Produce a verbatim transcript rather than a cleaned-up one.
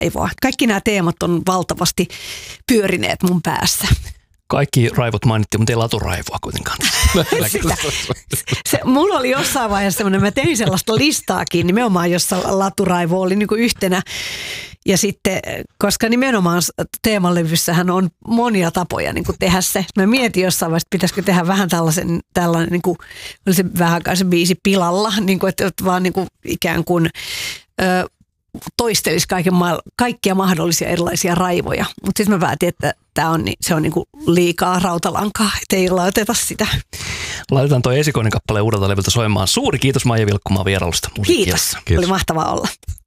raivoa. Kaikki nämä teemat on valtavasti pyörineet mun päässä. Kaikki raivot mainittiin, mutta ei laturaivoa kuitenkaan. Sitä, se, mulla oli jossain vaiheessa semmoinen, mä tein sellaista listaakin nimenomaan, jossa laturaivo oli niin kuin yhtenä. Ja sitten, koska nimenomaan teemalevyssähän on monia tapoja niin kuin tehdä se. Mä mietin jossain vaiheessa, pitäisikö tehdä vähän tällaisen, tällainen, niin kuin, oli se vähän aikaa se biisi pilalla, niin kuin, että vaan niin kuin ikään kuin ö, toistelisi kaiken, kaikkia mahdollisia erilaisia raivoja. Mutta sitten mä päätin, että tää on, se on niin kuin liikaa rautalankaa, että ei laiteta sitä. Laitetaan tuo esikoinen kappale uudelta levyltä soimaan. Suuri kiitos Maija Vilkkumaa vierailusta musiikkiassa. Kiitos. Kiitos, oli mahtavaa olla.